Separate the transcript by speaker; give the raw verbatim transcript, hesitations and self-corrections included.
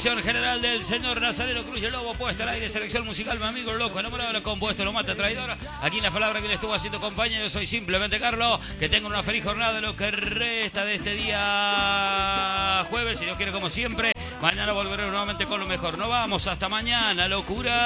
Speaker 1: dirección general del señor Nazareno Cruz y el Lobo, puesta al aire, selección musical, mi amigo loco, enamorado, lo compuesto, lo mata, traidor. Aquí en las palabras que le estuvo haciendo compañía, yo soy simplemente Carlos. Que tengan una feliz jornada de lo que resta de este día jueves, si Dios quiere, como siempre. Mañana volveremos nuevamente con lo mejor. No vamos, hasta mañana, locura.